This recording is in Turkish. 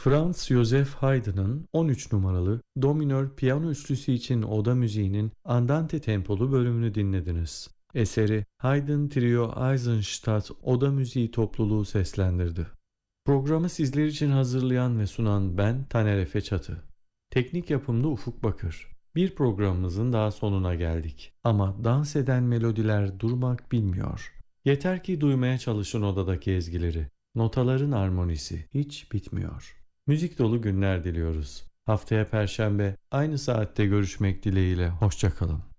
Franz Joseph Haydn'ın 13 numaralı do minör piyano üçlüsü için oda müziğinin andante tempolu bölümünü dinlediniz. Eseri Haydn Trio Eisenstadt Oda Müziği topluluğu seslendirdi. Programı sizler için hazırlayan ve sunan ben Taner Efe Çatı. Teknik yapımda Ufuk Bakır. Bir programımızın daha sonuna geldik. Ama dans eden melodiler durmak bilmiyor. Yeter ki duymaya çalışın odadaki ezgileri. Notaların armonisi hiç bitmiyor. Müzik dolu günler diliyoruz. Haftaya Perşembe aynı saatte görüşmek dileğiyle. Hoşça kalın.